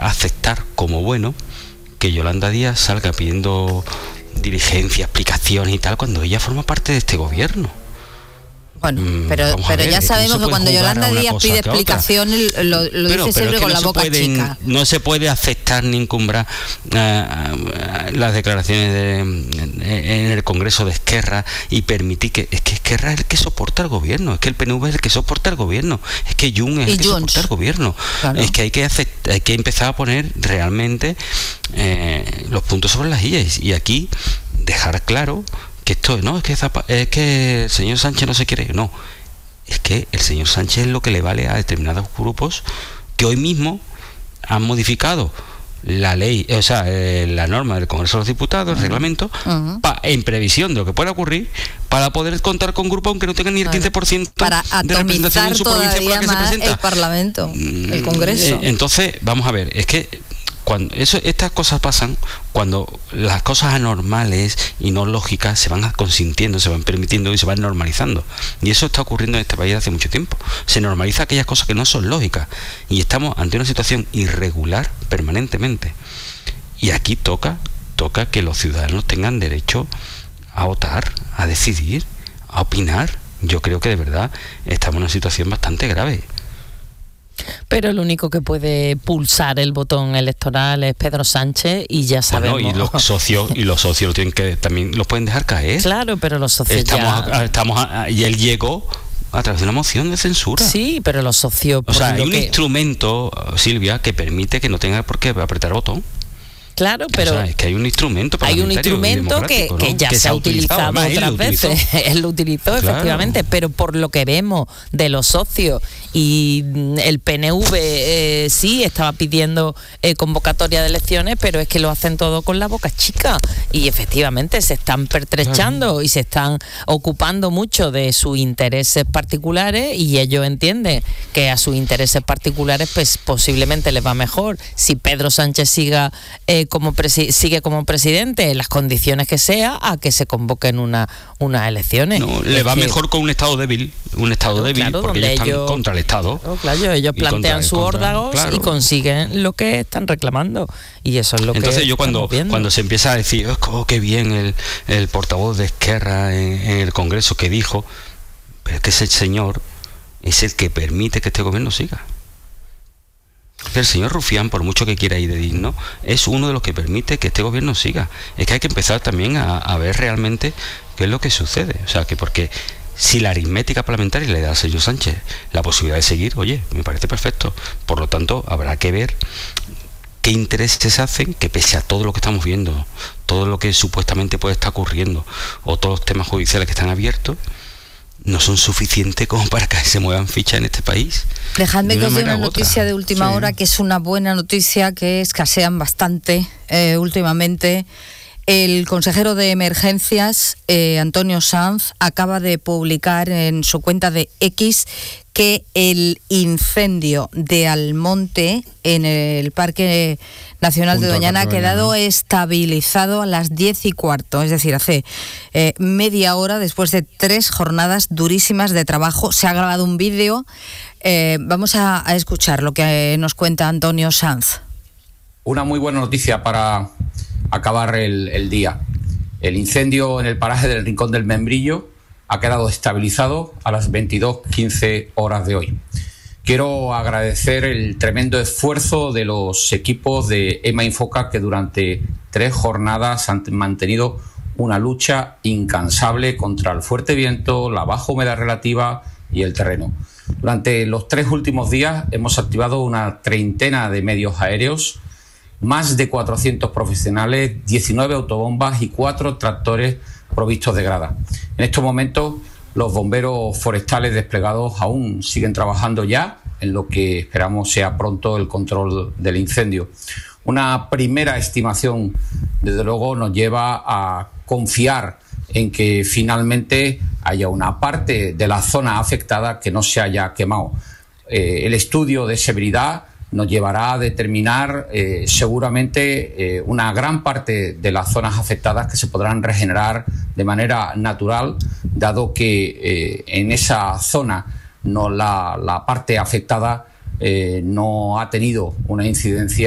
aceptar como bueno que Yolanda Díaz salga pidiendo diligencia, explicaciones y tal, cuando ella forma parte de este gobierno. Bueno, pero ya sabemos que cuando Yolanda Díaz pide explicaciones lo dice siempre con la boca chica. No se puede aceptar ni encumbrar las declaraciones en el Congreso de Esquerra y permitir que... Es que Esquerra es el que soporta el gobierno, es que el PNV es el que soporta el gobierno, es que Junts es el que soporta el gobierno. Claro. Es que hay que empezar a poner realmente los puntos sobre las sillas y aquí dejar claro que esto no es que el señor Sánchez no se quiere, no, es que el señor Sánchez es lo que le vale a determinados grupos que hoy mismo han modificado la ley, o sea, la norma del Congreso de los Diputados, el reglamento, en previsión de lo que pueda ocurrir, para poder contar con grupos aunque no tengan ni el 15% para de representación en su provincia por la que se presenta. El Parlamento, el Congreso. Entonces, vamos a ver, es que cuando estas cosas pasan, cuando las cosas anormales y no lógicas se van consintiendo, se van permitiendo y se van normalizando. Y eso está ocurriendo en este país hace mucho tiempo. Se normaliza aquellas cosas que no son lógicas. Y estamos ante una situación irregular permanentemente. Y aquí toca que los ciudadanos tengan derecho a votar, a decidir, a opinar. Yo creo que de verdad estamos en una situación bastante grave. Pero el único que puede pulsar el botón electoral es Pedro Sánchez y ya sabemos. Bueno, y los socios tienen que también los pueden dejar caer. Claro, pero los socios y él llegó a través de una moción de censura. Sí, pero los socios... O sea, hay un instrumento, Silvia, que permite que no tenga por qué apretar botón. Claro, pero... O sea, es que hay un instrumento parlamentario, hay un instrumento que ya se ha utilizado otras veces. Él lo utilizó, claro, efectivamente, pero por lo que vemos de los socios y el PNV sí estaba pidiendo convocatoria de elecciones, pero es que lo hacen todo con la boca chica y efectivamente se están pertrechando, claro, y se están ocupando mucho de sus intereses particulares y ellos entienden que a sus intereses particulares pues posiblemente les va mejor si Pedro Sánchez sigue como presidente en las condiciones que sea a que se convoquen unas elecciones. No, le va mejor con un Estado débil, claro, porque ellos están contra el Estado. Claro, ellos plantean sus órdagos, claro, y consiguen lo que están reclamando. Y eso es lo que entonces yo cuando se empieza a decir, oh, qué bien el portavoz de Esquerra en el Congreso que dijo, pero es que ese señor es el que permite que este gobierno siga. El señor Rufián, por mucho que quiera ir de digno, es uno de los que permite que este gobierno siga. Es que hay que empezar también a ver realmente qué es lo que sucede. O sea, que porque si la aritmética parlamentaria le da al señor Sánchez la posibilidad de seguir, oye, me parece perfecto. Por lo tanto, habrá que ver qué intereses hacen que pese a todo lo que estamos viendo, todo lo que supuestamente puede estar ocurriendo, o todos los temas judiciales que están abiertos, no son suficientes como para que se muevan fichas en este país. Dejadme que os dé una noticia de última hora, que es una buena noticia, que escasean bastante últimamente. El consejero de Emergencias, Antonio Sanz, acaba de publicar en su cuenta de X que el incendio de Almonte en el Parque Nacional de Doñana ha quedado estabilizado a las 10:15, es decir, hace media hora, después de 3 jornadas durísimas de trabajo. Se ha grabado un vídeo. Vamos a escuchar lo que nos cuenta Antonio Sanz. Una muy buena noticia para acabar el día. El incendio en el paraje del Rincón del Membrillo ha quedado estabilizado a las 22:15 horas de hoy. Quiero agradecer el tremendo esfuerzo de los equipos de EMA Infoca que durante 3 jornadas han mantenido una lucha incansable contra el fuerte viento, la baja humedad relativa y el terreno. Durante los 3 últimos días hemos activado una treintena de medios aéreos, más de 400 profesionales, 19 autobombas y 4 tractores provistos de grada. En estos momentos, los bomberos forestales desplegados aún siguen trabajando ya en lo que esperamos sea pronto el control del incendio. Una primera estimación, desde luego, nos lleva a confiar en que finalmente haya una parte de la zona afectada que no se haya quemado. El estudio de severidad nos llevará a determinar seguramente una gran parte de las zonas afectadas que se podrán regenerar de manera natural, dado que en esa zona la parte afectada no ha tenido una incidencia